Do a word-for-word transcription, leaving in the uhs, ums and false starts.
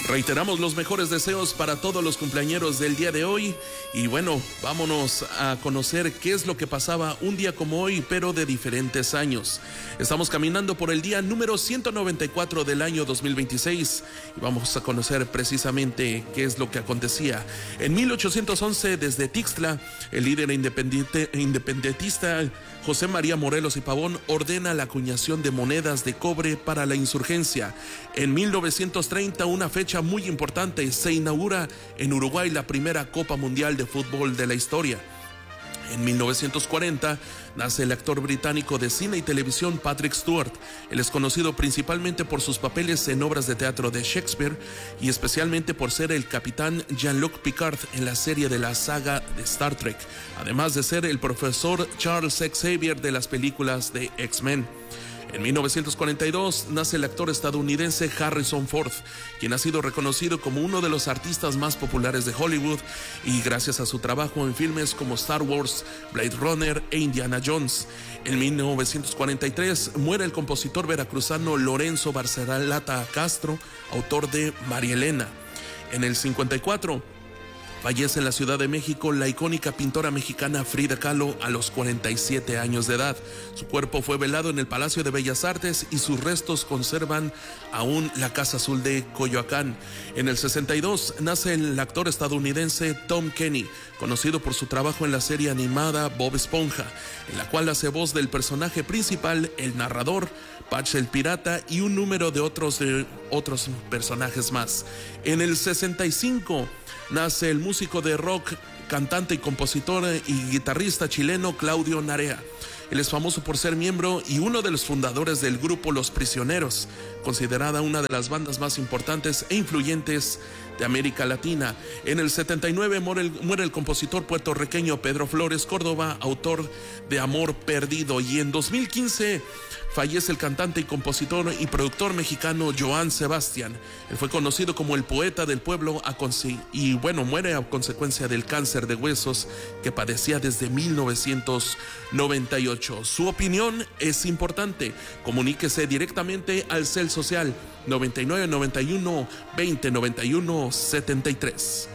Reiteramos los mejores deseos para todos los cumpleañeros del día de hoy y bueno, vámonos a conocer qué es lo que pasaba un día como hoy, pero de diferentes años. Estamos caminando por el día número ciento noventa y cuatro del año dos mil veintiséis y vamos a conocer precisamente qué es lo que acontecía. En mil ochocientos once, desde Tixtla, el líder independiente, independentista José María Morelos y Pavón ordena la acuñación de monedas de cobre para la insurgencia. En mil novecientos treinta, una fecha muy importante, se inaugura en Uruguay la primera Copa Mundial de Fútbol de la historia. En mil novecientos cuarenta nace el actor británico de cine y televisión Patrick Stewart. Él es conocido principalmente por sus papeles en obras de teatro de Shakespeare y especialmente por ser el capitán Jean-Luc Picard en la serie de la saga de Star Trek, además de ser el profesor Charles Xavier de las películas de X-Men. En mil novecientos cuarenta y dos nace el actor estadounidense Harrison Ford, quien ha sido reconocido como uno de los artistas más populares de Hollywood y gracias a su trabajo en filmes como Star Wars, Blade Runner e Indiana Jones. En mil novecientos cuarenta y tres muere el compositor veracruzano Lorenzo Barcelata Castro, autor de María Elena. En el cincuenta y cuatro fallece en la Ciudad de México la icónica pintora mexicana Frida Kahlo a los cuarenta y siete años de edad. Su cuerpo fue velado en el Palacio de Bellas Artes y sus restos conservan aún la Casa Azul de Coyoacán. En el sesenta y dos nace el actor estadounidense Tom Kenny, conocido por su trabajo en la serie animada Bob Esponja, en la cual hace voz del personaje principal, el narrador, Patch el Pirata y un número de otros, de otros personajes más. En el sesenta y cinco nace el músico de rock, cantante y compositor y guitarrista chileno Claudio Narea. Él es famoso por ser miembro y uno de los fundadores del grupo Los Prisioneros, considerada una de las bandas más importantes e influyentes de América Latina. En el setenta y nueve muere el, muere el compositor puertorriqueño Pedro Flores Córdoba, autor de Amor Perdido, y en dos mil quince fallece el cantante y compositor y productor mexicano Joan Sebastián. Él fue conocido como el poeta del pueblo a y bueno, muere a consecuencia del cáncer de huesos que padecía desde mil novecientos noventa y ocho. Su opinión es importante. Comuníquese directamente al C E L Social noventa y nueve noventa y uno veinte noventa y uno setenta y tres.